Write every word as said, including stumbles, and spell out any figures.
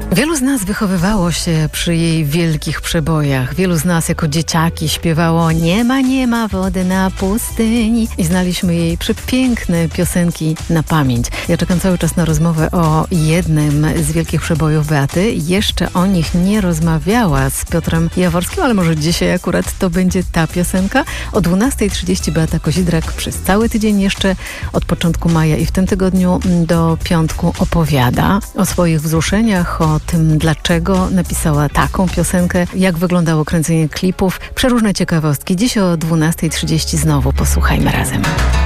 Wielu z nas wychowywało się przy jej wielkich przebojach. Wielu z nas jako dzieciaki śpiewało "Nie ma, nie ma wody na pustyni" i znaliśmy jej przepiękne piosenki na pamięć. Ja czekam cały czas na rozmowę o jednym z wielkich przebojów Beaty. Jeszcze o nich nie rozmawiała z Piotrem Jaworskim, ale może dzisiaj akurat to będzie ta piosenka. O dwunasta trzydzieści Beata Kozidrak przez cały tydzień jeszcze od początku maja i w tym tygodniu do piątku opowiada o swoich wzruszeniach, o tym, dlaczego napisała taką piosenkę, jak wyglądało kręcenie klipów, przeróżne ciekawostki. Dziś o dwunasta trzydzieści znowu posłuchajmy razem.